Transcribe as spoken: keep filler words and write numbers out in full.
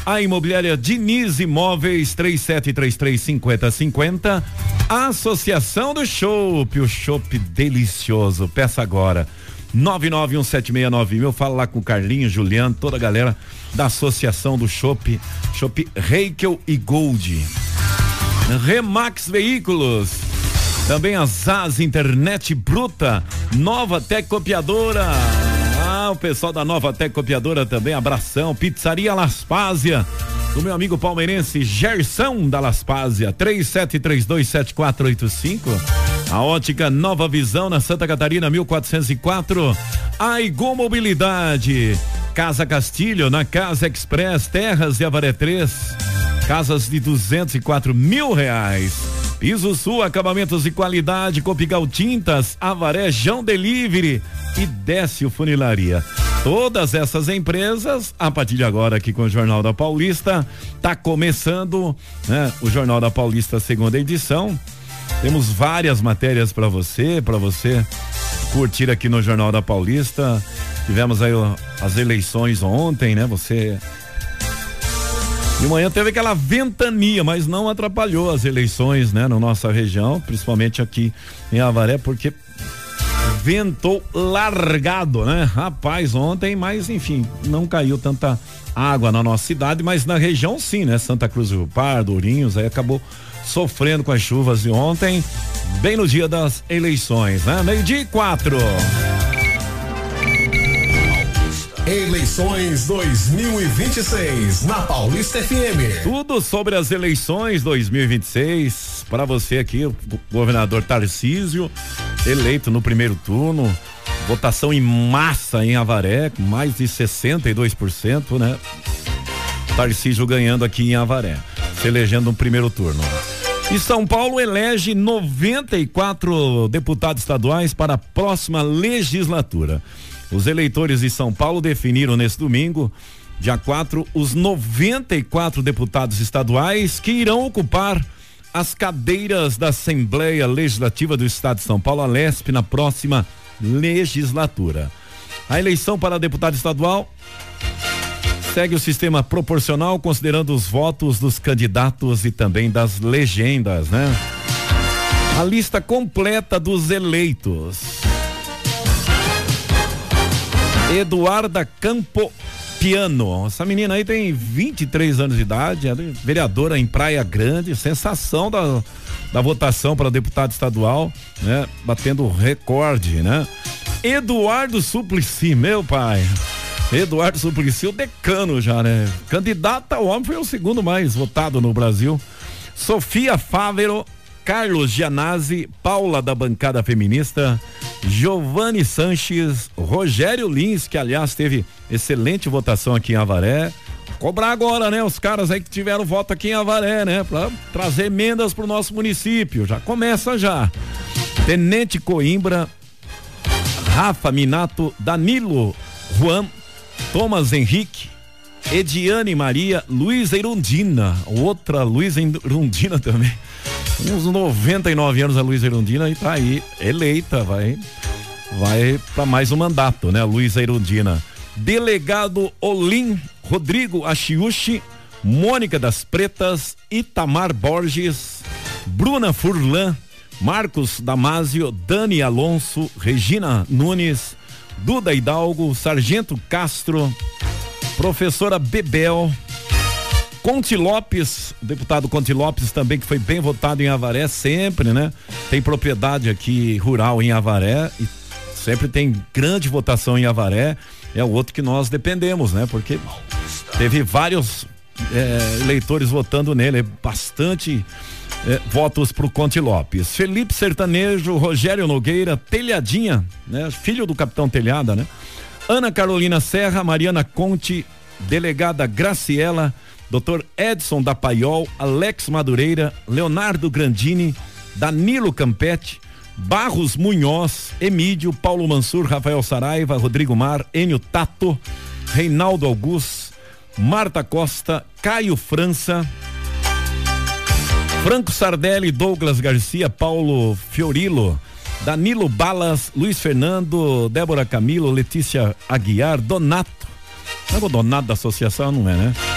A imobiliária Diniz Imóveis, três sete três três, cinco zero cinco zero. Associação do Chopp, o chopp delicioso. Peça agora. nove nove um sete seis nove mil. Fala lá com o Carlinhos, Juliano, toda a galera da Associação do Chopp. Chopp Reikel e Gold. Remax Veículos. Também a Zaz Internet Bruta. Nova Tec Copiadora. Ah, o pessoal da Nova Tec Copiadora também, abração. Pizzaria Laspásia, do meu amigo palmeirense Gerson da Laspásia, três sete três dois sete quatro oito cinco. A Ótica Nova Visão na Santa Catarina, mil quatrocentos e quatro. A Igo Mobilidade, Casa Castilho, na Casa Express, Terras de Avaré três, casas de duzentos e quatro mil reais. Piso Sul, acabamentos de qualidade, Copigal Tintas, Avaré, João Delivery e Décio Funilaria. Todas essas empresas, a partir de agora aqui com o Jornal da Paulista, tá começando, né? O Jornal da Paulista, segunda edição. Temos várias matérias para você, para você curtir aqui no Jornal da Paulista. Tivemos aí ó, as eleições ontem, né? Você de manhã teve aquela ventania, mas não atrapalhou as eleições, né? Na nossa região, principalmente aqui em Avaré, porque ventou largado, né? Rapaz, ontem, mas enfim, não caiu tanta água na nossa cidade, mas na região sim, né? Santa Cruz do Rio Pardo, Ourinhos, aí acabou sofrendo com as chuvas de ontem, bem no dia das eleições, né? Meio-dia e quatro. Eleições dois mil e vinte e seis na Paulista F M. Tudo sobre as eleições dois mil e vinte e seis para você aqui, o governador Tarcísio, eleito no primeiro turno, votação em massa em Avaré, com mais de sessenta e dois por cento, né? Tarcísio ganhando aqui em Avaré, se elegendo no primeiro turno. E São Paulo elege noventa e quatro deputados estaduais para a próxima legislatura. Os eleitores de São Paulo definiram neste domingo, dia quatro, os noventa e quatro deputados estaduais que irão ocupar as cadeiras da Assembleia Legislativa do Estado de São Paulo, a Lesp, na próxima legislatura. A eleição para deputado estadual segue o sistema proporcional, considerando os votos dos candidatos e também das legendas, né? A lista completa dos eleitos. Eduarda Campopiano, essa menina aí tem vinte e três anos de idade, é vereadora em Praia Grande, sensação da, da votação para deputado estadual, né? Batendo recorde, né? Eduardo Suplicy, meu pai, Eduardo Suplicy, o decano já, né? Candidato ao homem, foi o segundo mais votado no Brasil. Sofia Fávero, Carlos Gianazzi, Paula da bancada feminista, Giovanni Sanches, Rogério Lins, que aliás teve excelente votação aqui em Avaré. Cobrar agora, né? Os caras aí que tiveram voto aqui em Avaré, né? Pra trazer emendas pro nosso município. Já começa já. Tenente Coimbra, Rafa Minato, Danilo Juan, Thomas Henrique, Ediane Maria, Luísa Irundina, outra Luísa Irundina também. Uns noventa e nove anos a Luísa Irundina e tá aí, eleita, vai vai para mais um mandato, né? Luísa Irundina. Delegado Olim Rodrigo Achiuchi, Mônica das Pretas, Itamar Borges, Bruna Furlan, Marcos Damásio, Dani Alonso, Regina Nunes, Duda Hidalgo, Sargento Castro, Professora Bebel, Conte Lopes, deputado Conte Lopes também, que foi bem votado em Avaré sempre, né? Tem propriedade aqui rural em Avaré e sempre tem grande votação em Avaré. É o outro que nós dependemos, né? Porque teve vários é, eleitores votando nele, bastante é, votos pro Conte Lopes. Felipe Sertanejo, Rogério Nogueira, Telhadinha, né? Filho do Capitão Telhada, né? Ana Carolina Serra, Mariana Conte, delegada Graciela, doutor Edson da Paiol, Alex Madureira, Leonardo Grandini, Danilo Campetti, Barros Munhoz, Emídio, Paulo Mansur, Rafael Saraiva, Rodrigo Mar, Enio Tato, Reinaldo Augusto, Marta Costa, Caio França, Franco Sardelli, Douglas Garcia, Paulo Fiorilo, Danilo Balas, Luiz Fernando, Débora Camilo, Letícia Aguiar, Donato. Não é o Donato da associação, não é, né?